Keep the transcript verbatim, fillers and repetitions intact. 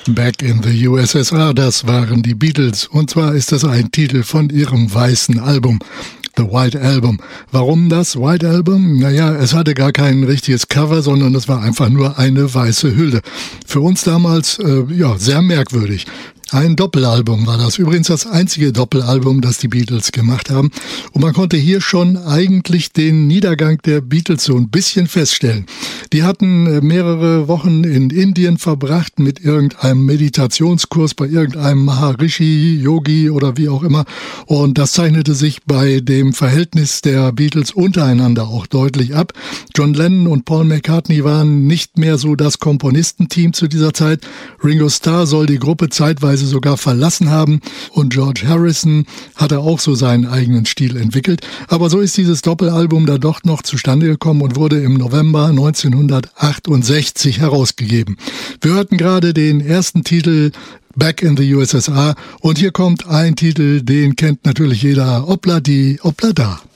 Back in the U S S R, das waren die Beatles. Und zwar ist das ein Titel von ihrem weißen Album, The White Album. Warum das White Album? Naja, es hatte gar kein richtiges Cover, sondern es war einfach nur eine weiße Hülle. Für uns damals, äh, ja, sehr merkwürdig. Ein Doppelalbum war das. Übrigens das einzige Doppelalbum, das die Beatles gemacht haben. Und man konnte hier schon eigentlich den Niedergang der Beatles so ein bisschen feststellen. Die hatten mehrere Wochen in Indien verbracht mit irgendeinem Meditationskurs bei irgendeinem Maharishi, Yogi oder wie auch immer. Und das zeichnete sich bei dem Verhältnis der Beatles untereinander auch deutlich ab. John Lennon und Paul McCartney waren nicht mehr so das Komponistenteam zu dieser Zeit. Ringo Starr soll die Gruppe zeitweise sogar verlassen haben und George Harrison hatte auch so seinen eigenen Stil entwickelt. Aber so ist dieses Doppelalbum da doch noch zustande gekommen und wurde im November neunzehnhundertachtundsechzig herausgegeben. Wir hörten gerade den ersten Titel Back in the U S S R und hier kommt ein Titel, den kennt natürlich jeder, Opla di Opla da.